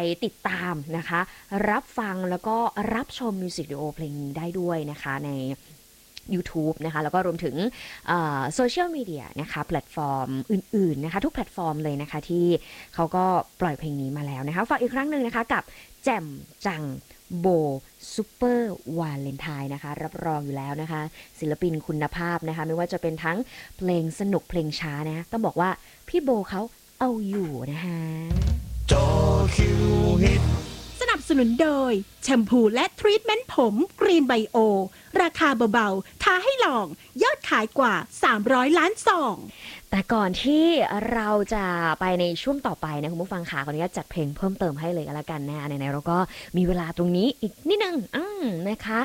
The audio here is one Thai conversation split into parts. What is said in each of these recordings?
ติดตามนะคะรับฟังแล้วก็รับชมมิวสิกวิดีโอเพลงนี้ได้ด้วยนะคะใน YouTube นะคะแล้วก็รวมถึงโซเชียลมีเดียนะคะแพลตฟอร์มอื่นๆนะคะทุกแพลตฟอร์มเลยนะคะที่เขาก็ปล่อยเพลงนี้มาแล้วนะคะฝากอีกครั้งหนึ่งนะคะกับแจ่มจังโบซูเปอร์วาเลนไทน์นะคะรับรองอยู่แล้วนะคะศิลปินคุณภาพนะคะไม่ว่าจะเป็นทั้งเพลงสนุกเพลงช้านะต้องบอกว่าพี่โบเขาเอาอยู่นะคะจอคิวฮิตสนับสนุนโดยแชมพูและทรีทเมนต์ผมกรีนไบโอราคาเบาๆท้าให้ลองยอดขายกว่า300 ล้านซองแต่ก่อนที่เราจะไปในช่วงต่อไปนะคุณผู้ฟังค่ะขออนุญาตจัดเพลงเพิ่มเติมให้เลยก็แล้วกันนะไหนๆเราก็มีเวลาตรงนี้อีกนิดนึงนะคะ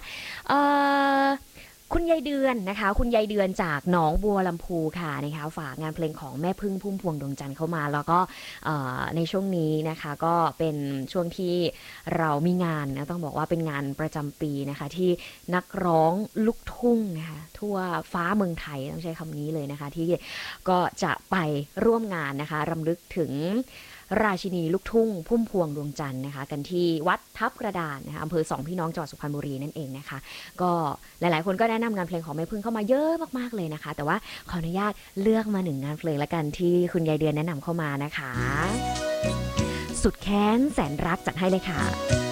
คุณยายเดือนนะคะคุณยายเดือนจากหนองบัวลำพูค่ะนะคะฝากงานเพลงของแม่พึ่งพุ่มพวงดวงจันทร์เข้ามาแล้วก็ในช่วงนี้นะคะก็เป็นช่วงที่เรามีงานนะต้องบอกว่าเป็นงานประจำปีนะคะที่นักร้องลูกทุ่งนะคะทั่วฟ้าเมืองไทยต้องใช้คำนี้เลยนะคะที่ก็จะไปร่วมงานนะคะรำลึกถึงราชินีลูกทุ่งพุ่มพวงดวงจันทร์นะคะกันที่วัดทับกระดานนะคะอำเภอสองพี่น้องจังหวัดสุพรรณบุรีนั่นเองนะคะก็หลายๆคนก็แนะนำงานเพลงของแม่พึ่งเข้ามาเยอะมากๆเลยนะคะแต่ว่าขออนุญาตเลือกมาหนึ่งงานเพลงละกันที่คุณยายเดือนแนะนำเข้ามานะคะสุดแค้นแสนรักจัดให้เลยค่ะ